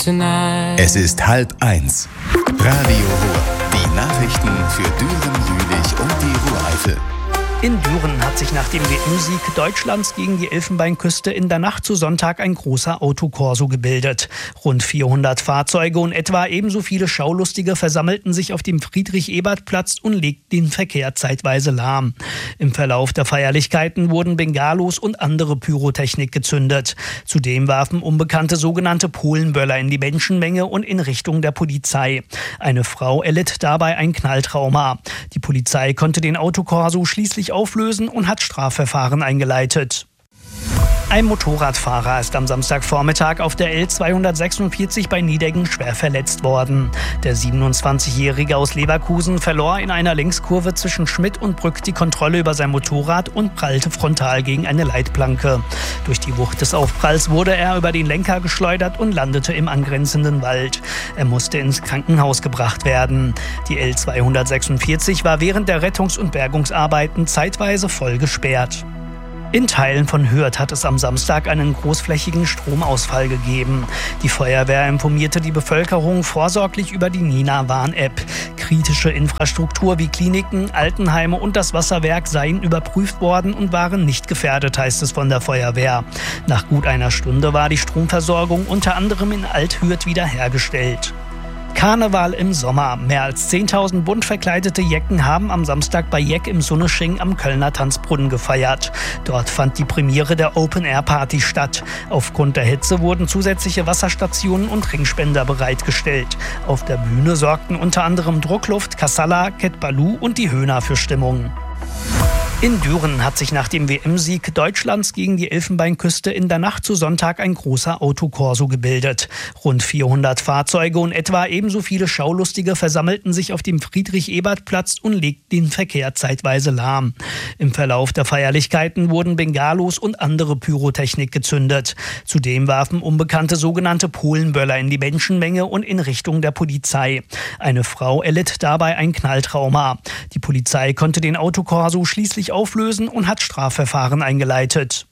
tonight. Es ist 12:30. Radio Ruhr. Die Nachrichten für Düren, Jülich und die Ruhr-Eifel. In Düren hat sich nach dem WM-Sieg Deutschlands gegen die Elfenbeinküste in der Nacht zu Sonntag ein großer Autokorso gebildet. Rund 400 Fahrzeuge und etwa ebenso viele Schaulustige versammelten sich auf dem Friedrich-Ebert-Platz und legten den Verkehr zeitweise lahm. Im Verlauf der Feierlichkeiten wurden Bengalos und andere Pyrotechnik gezündet. Zudem warfen Unbekannte sogenannte Polenböller in die Menschenmenge und in Richtung der Polizei. Eine Frau erlitt dabei ein Knalltrauma. Die Polizei konnte den Autokorso schließlich auflösen und hat Strafverfahren eingeleitet. Ein Motorradfahrer ist am Samstagvormittag auf der L246 bei Niedeggen schwer verletzt worden. Der 27-Jährige aus Leverkusen verlor in einer Längskurve zwischen Schmidt und Brück die Kontrolle über sein Motorrad und prallte frontal gegen eine Leitplanke. Durch die Wucht des Aufpralls wurde er über den Lenker geschleudert und landete im angrenzenden Wald. Er musste ins Krankenhaus gebracht werden. Die L246 war während der Rettungs- und Bergungsarbeiten zeitweise voll gesperrt. In Teilen von Hürth hat es am Samstag einen großflächigen Stromausfall gegeben. Die Feuerwehr informierte die Bevölkerung vorsorglich über die Nina-Warn-App. Kritische Infrastruktur wie Kliniken, Altenheime und das Wasserwerk seien überprüft worden und waren nicht gefährdet, heißt es von der Feuerwehr. Nach gut einer Stunde war die Stromversorgung unter anderem in Alt-Hürth wiederhergestellt. Karneval im Sommer. Mehr als 10.000 bunt verkleidete Jecken haben am Samstag bei Jeck im Sunnesching am Kölner Tanzbrunnen gefeiert. Dort fand die Premiere der Open-Air-Party statt. Aufgrund der Hitze wurden zusätzliche Wasserstationen und Trinkspender bereitgestellt. Auf der Bühne sorgten unter anderem Druckluft, Kassala, Ket Balou und die Höhner für Stimmung. In Düren hat sich nach dem WM-Sieg Deutschlands gegen die Elfenbeinküste in der Nacht zu Sonntag ein großer Autokorso gebildet. Rund 400 Fahrzeuge und etwa ebenso viele Schaulustige versammelten sich auf dem Friedrich-Ebert-Platz und legten den Verkehr zeitweise lahm. Im Verlauf der Feierlichkeiten wurden Bengalos und andere Pyrotechnik gezündet. Zudem warfen Unbekannte sogenannte Polenböller in die Menschenmenge und in Richtung der Polizei. Eine Frau erlitt dabei ein Knalltrauma. Die Polizei konnte den Autokorso schließlich auflösen und hat Strafverfahren eingeleitet.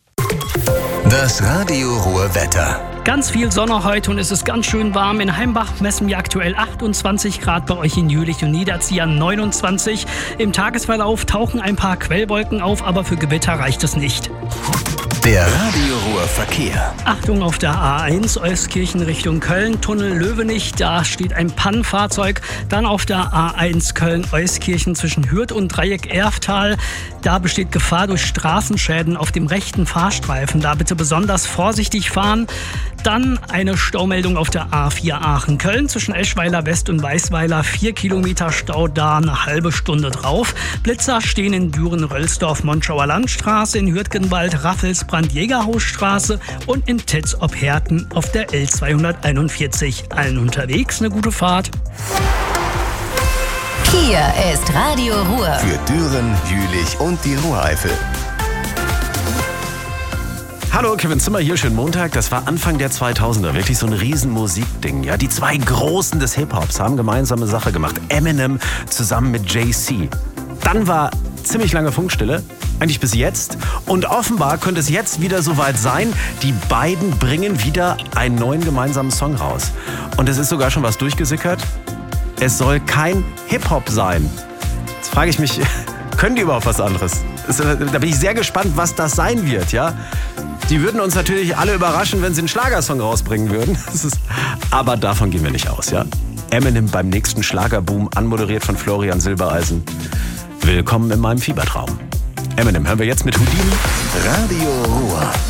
Das Radio Ruhr Wetter. Ganz viel Sonne heute und es ist ganz schön warm. In Heimbach messen wir aktuell 28 Grad, bei euch in Jülich und Niederzieher 29. Im Tagesverlauf tauchen ein paar Quellwolken auf, aber für Gewitter reicht es nicht. Der Radio Ruhr Verkehr. Achtung auf der A1 Euskirchen Richtung Köln, Tunnel Löwenich, da steht ein Pannenfahrzeug. Dann auf der A1 Köln-Euskirchen zwischen Hürth und Dreieck Erftal. Da besteht Gefahr durch Straßenschäden auf dem rechten Fahrstreifen. Da bitte besonders vorsichtig fahren. Dann eine Staumeldung auf der A4 Aachen-Köln zwischen Eschweiler West und Weißweiler. 4 Kilometer Stau, da eine halbe Stunde drauf. Blitzer stehen in Düren-Rölsdorf, Monschauer Landstraße, in Hürtgenwald, Raffelsbrand, Jägerhausstraße und in Tetz-Opherten auf der L241. Allen unterwegs eine gute Fahrt. Hier ist Radio Ruhr. Für Düren, Jülich und die Ruhr-Eifel. Hallo, Kevin Zimmer hier, schönen Montag. Das war Anfang der 2000er, wirklich so ein riesen Musikding. Ja, die zwei Großen des Hip-Hops haben gemeinsame Sache gemacht. Eminem zusammen mit Jay-Z. Dann war ziemlich lange Funkstille, eigentlich bis jetzt. Und offenbar könnte es jetzt wieder soweit sein. Die beiden bringen wieder einen neuen gemeinsamen Song raus. Und es ist sogar schon was durchgesickert. Es soll kein Hip-Hop sein. Jetzt frage ich mich, können die überhaupt was anderes? Da bin ich sehr gespannt, was das sein wird, ja. Die würden uns natürlich alle überraschen, wenn sie einen Schlagersong rausbringen würden. Aber davon gehen wir nicht aus, ja. Eminem beim nächsten Schlagerboom, anmoderiert von Florian Silbereisen. Willkommen in meinem Fiebertraum. Eminem hören wir jetzt mit Houdini. Radio Ruhr.